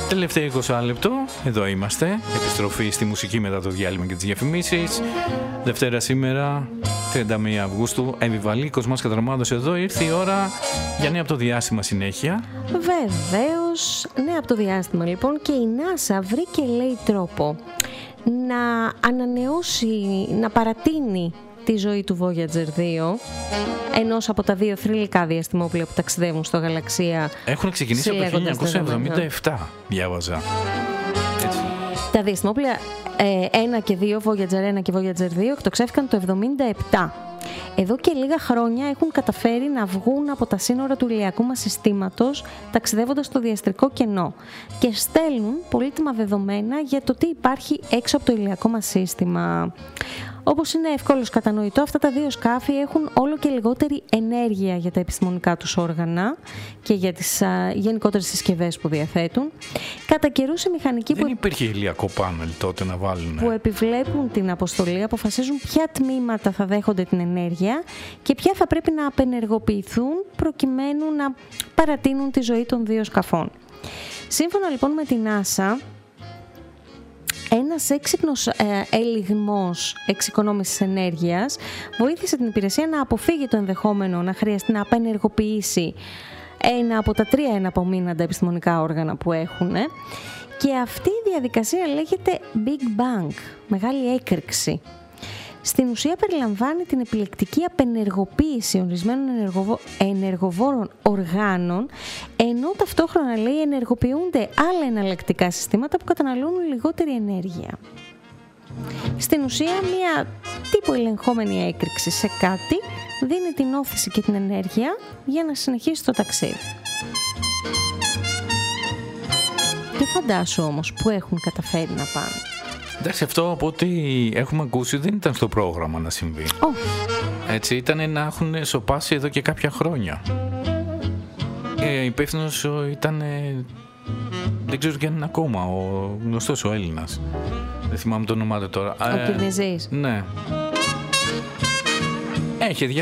Τελευταίο 20 λεπτό, εδώ είμαστε. Επιστροφή στη μουσική μετά το διάλειμμα και τις διαφημίσεις. Δευτέρα σήμερα, 31 Αυγούστου, Εμβιβαλή, Κοσμάς Κατρομάδος εδώ. Ήρθε η ώρα για νέα από το διάστημα συνέχεια. Βεβαίως, νέα από το διάστημα λοιπόν, και η NASA βρήκε, λέει, τρόπο να ανανεώσει, να παρατείνει τη ζωή του Voyager 2, ενός από τα δύο θρυλικά διαστημόπλοια που ταξιδεύουν στο γαλαξία. Έχουν ξεκινήσει από το 1977, διάβαζα. Έτσι. Τα διαστημόπλοια 1 και 2, Voyager 1 και Voyager 2, εκτοξεύτηκαν το 1977. Εδώ και λίγα χρόνια έχουν καταφέρει να βγουν από τα σύνορα του ηλιακού μας συστήματος, ταξιδεύοντας στο διαστρικό κενό, και στέλνουν πολύτιμα δεδομένα για το τι υπάρχει έξω από το ηλιακό μας σύστημα. Όπως είναι εύκολος κατανοητό, αυτά τα δύο σκάφη έχουν όλο και λιγότερη ενέργεια για τα επιστημονικά τους όργανα και για τις γενικότερες συσκευές που διαθέτουν. Κατά καιρούς οι μηχανικοί δεν υπήρχε ηλιακό πάνελ τότε να βάλουν. Που επιβλέπουν την αποστολή αποφασίζουν ποια τμήματα θα δέχονται την ενέργεια και ποια θα πρέπει να απενεργοποιηθούν προκειμένου να παρατείνουν τη ζωή των δύο σκαφών. Σύμφωνα λοιπόν με την NASA, ένας έξυπνος ελιγμός εξοικονόμησης ενέργειας βοήθησε την υπηρεσία να αποφύγει το ενδεχόμενο να χρειαστεί να απενεργοποιήσει ένα από τα 3 εναπομείναντα επιστημονικά όργανα που έχουν, και αυτή η διαδικασία λέγεται Big Bang, μεγάλη έκρηξη. Στην ουσία περιλαμβάνει την επιλεκτική απενεργοποίηση ορισμένων ενεργοβόρων οργάνων, ενώ ταυτόχρονα, λέει, ενεργοποιούνται άλλα εναλλακτικά συστήματα που καταναλώνουν λιγότερη ενέργεια. Στην ουσία, μια τύπου ελεγχόμενη έκρηξη σε κάτι δίνει την όθηση και την ενέργεια για να συνεχίσει το ταξίδι. Και φαντάσου όμως που έχουν καταφέρει να πάνε. Εντάξει, αυτό από ό,τι έχουμε ακούσει δεν ήταν στο πρόγραμμα να συμβεί. Έτσι, ήταν να έχουν σοπάσει εδώ και κάποια χρόνια. Υπεύθυνος ήταν, δεν ξέρω και αν είναι ακόμα, ο γνωστός ο Έλληνας. Δεν θυμάμαι το όνομά του τώρα. Ο Κυρνιζής. Ναι. Έχει